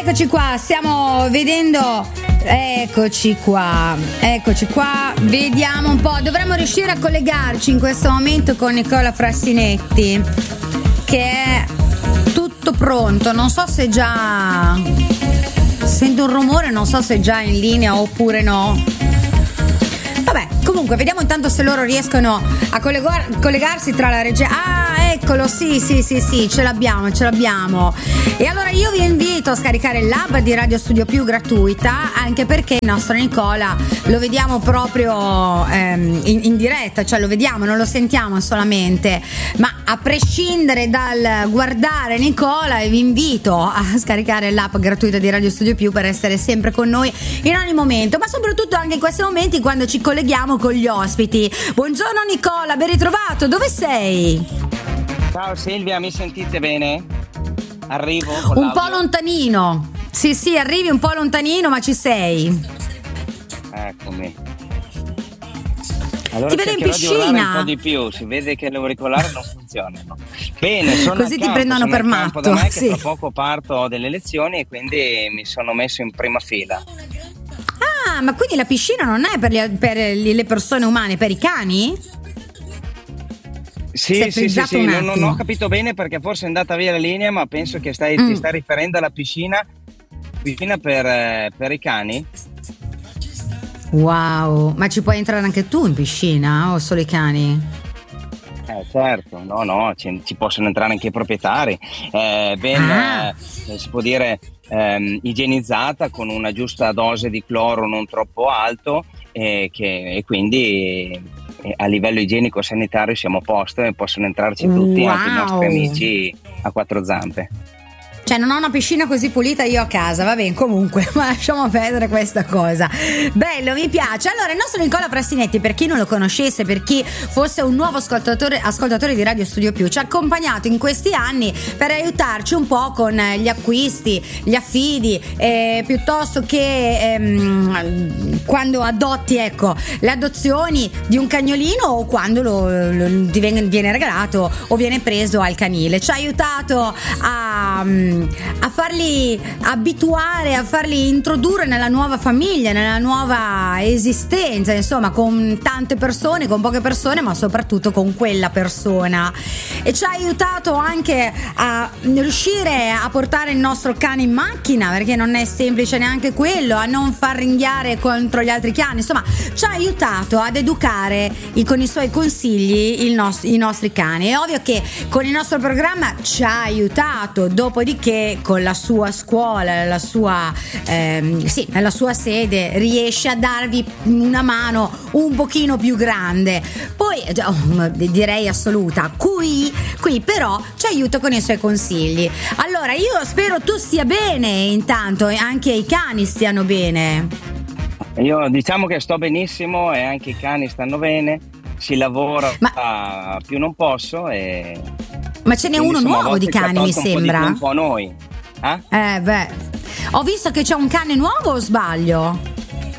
eccoci qua, stiamo vedendo. Eccoci qua. Vediamo un po'. Dovremmo riuscire a collegarci in questo momento con Nicola Frassinetti, che è tutto pronto. Non so se già. Sento un rumore, non so se è già in linea oppure no. Vabbè, comunque vediamo intanto se loro riescono a collegarsi tra la regia. Ah, eccolo, sì, ce l'abbiamo. E allora io vi invito a scaricare l'app di Radio Studio Più gratuita, anche perché il nostro Nicola lo vediamo proprio in diretta, cioè lo vediamo, non lo sentiamo solamente. Ma a prescindere dal guardare Nicola, vi invito a scaricare l'app gratuita di Radio Studio Più per essere sempre con noi in ogni momento, ma soprattutto anche in questi momenti quando ci colleghiamo con gli ospiti. Buongiorno Nicola, ben ritrovato, dove sei? Ciao Silvia, mi sentite bene? Arrivo con un l'audio. po' lontanino. Sì, arrivi un po' lontanino, ma ci sei. Eccomi. Allora ti vedo in piscina. Di urlare un po' di più, si vede che le auricolari non funzionano. Bene, sono così al ti campo, prendono per matto. Da me che sì. tra poco parto delle lezioni e quindi mi sono messo in prima fila. Ah, ma quindi la piscina non è per le persone umane, per i cani? Sì, non ho capito bene perché forse è andata via la linea, ma penso che ti stai riferendo alla piscina per i cani? Wow, ma ci puoi entrare anche tu in piscina o solo i cani? Certo, no, ci possono entrare anche i proprietari, si può dire igienizzata con una giusta dose di cloro non troppo alto e quindi a livello igienico sanitario siamo a posto e possono entrarci tutti, anche i nostri amici a quattro zampe. Cioè non ho una piscina così pulita io a casa, va bene, comunque, ma lasciamo perdere questa cosa. Bello, mi piace. Allora, il nostro Nicola Frassinetti, per chi non lo conoscesse, per chi fosse un nuovo ascoltatore di Radio Studio Più, ci ha accompagnato in questi anni per aiutarci un po' con gli acquisti, gli affidi, piuttosto che quando adotti, ecco, le adozioni di un cagnolino o quando ti viene regalato o viene preso al canile. Ci ha aiutato a farli abituare, a farli introdurre nella nuova famiglia, nella nuova esistenza, insomma, con tante persone, con poche persone, ma soprattutto con quella persona. E ci ha aiutato anche a riuscire a portare il nostro cane in macchina, perché non è semplice neanche quello, a non far ringhiare contro gli altri cani. Insomma, ci ha aiutato ad educare con i suoi consigli i nostri cani. È ovvio che con il nostro programma ci ha aiutato, dopodiché con la sua scuola, nella sua sede riesce a darvi una mano un pochino più grande, poi direi assoluta. Qui però ci aiuta con i suoi consigli. Allora io spero tu stia bene intanto e anche i cani stiano bene. Io diciamo che sto benissimo e anche i cani stanno bene, si lavora più non posso ma ce n'è uno nuovo di cani, mi sembra. Un po' noi. Ho visto che c'è un cane nuovo o sbaglio?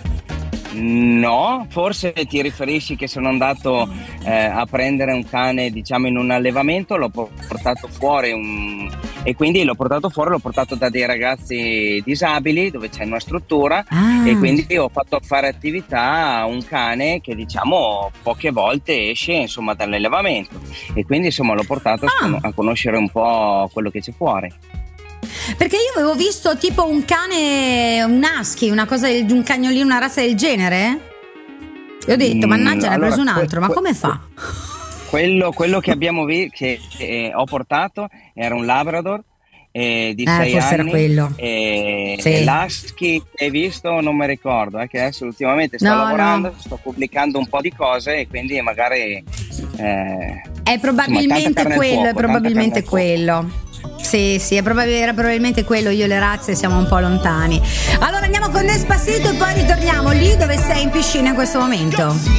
No, forse ti riferisci che sono andato a prendere un cane, diciamo, in un allevamento, l'ho portato fuori e quindi l'ho portato da dei ragazzi disabili dove c'è una struttura e quindi ho fatto fare attività a un cane che, diciamo, poche volte esce, insomma, dall'allevamento e quindi, insomma, l'ho portato a conoscere un po' quello che c'è fuori. Perché io avevo visto tipo un cane, un husky, una cosa un cagnolino, una razza del genere. E ho detto, mannaggia, ne ha preso un altro, ma come fa? Quello che abbiamo visto, che ho portato, era un Labrador di 6 forse anni. Era quello. Sì. L'husky che hai visto non mi ricordo, che adesso ultimamente sto lavorando, sto pubblicando un po' di cose e quindi magari è probabilmente quello. Sì, era probabilmente quello. Io e le razze siamo un po' lontani. Allora andiamo con Despacito e poi ritorniamo lì dove sei in piscina in questo momento.